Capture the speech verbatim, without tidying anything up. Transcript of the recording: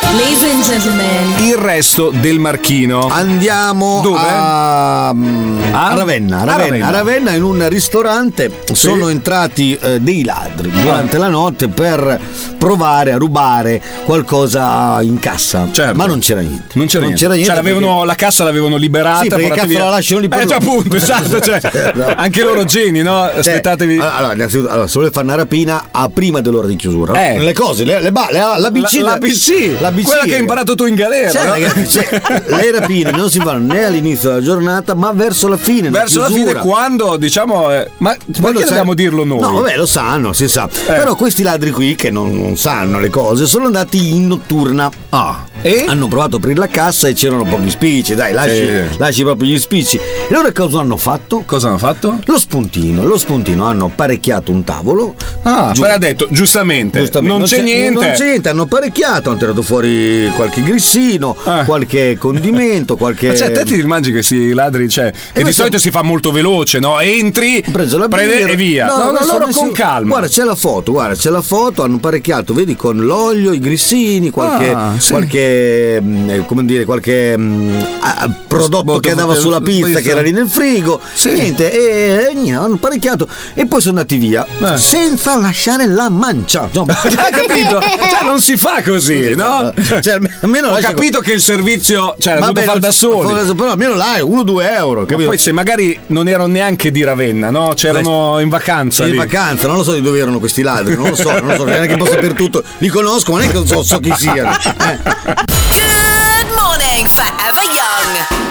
Ladies and gentlemen, il resto del Marchino. Andiamo Dove? a, a Ravenna, a Ravenna, A Ravenna. a Ravenna in un ristorante. Sì. Sono entrati eh, dei ladri durante la notte per provare a rubare qualcosa in cassa. Certo. Ma non c'era niente. Non c'era Non niente. c'era niente Cioè, l'avevano, perché- la cassa l'avevano liberata. Sì, perché portata cazzo via. la lasciano lì per Eh, loro? cioè, appunto, esatto. Cioè, No. anche loro geni, no? Aspettatevi. Cioè, allora, innanzitutto, allora, se vuole fare una rapina, a prima dell'ora di chiusura. Eh. Le cose, le, le, ba- le- la B C. La, la B C, la B C. quella che hai imparato tu in galera. Cioè, no? ragazzi, cioè, le rapine non si fanno né all'inizio della giornata, ma verso la fine. Verso la fine, quando diciamo. Eh, ma Quando perché c'è- dobbiamo dirlo noi? No, vabbè, lo sanno, si sa. Però questi ladri qui, che non, non sanno le cose, sono andati in notturna. Ah, e? Hanno provato a aprire la cassa e c'erano pochi spicci. Dai, lasci, Sì. lasci proprio gli spicci. E allora cosa hanno fatto? Cosa hanno fatto? Lo spuntino, lo spuntino, hanno apparecchiato un tavolo. Ah, Giù- però ha detto giustamente, Giustamente, non, c'è, niente. Non c'è niente, hanno apparecchiato, hanno tirato fuori qualche grissino, Ah. qualche condimento, qualche. Ma cioè, te ti immagini che si ladri, cioè, che di ma solito si fa molto veloce, no? Entri, Ho preso la prende birra. e via. No, no, adesso- loro adesso- con calma. Guarda, c'è la foto, guarda, c'è la foto, hanno apparecchiato, vedi, con l'olio, i grissini, qualche, Ah, sì. qualche mh, come dire, qualche mh, ah, prodotto Molto- che andava sulla pizza, pizza. che era lì nel frigo. Sì. Niente, e, e niente, hanno apparecchiato e poi sono andati via Eh. senza lasciare la mancia. Insomma, Hai capito? Cioè, non si fa così, no? Cioè, almeno- almeno Ho lascia- capito che il servizio, cioè, l'ha dovuto Vabbè, fare da soli. però almeno là uno due euro, Ma capito? poi se magari non erano neanche di Ravenna, no? C'erano in vacanza In lì. vacanza, non lo so di dove erano questi ladri, non lo so, non lo so, neanche posso sapere tutto. Li conosco, ma non è che so, so chi siano. Eh. Good morning, Forever Young.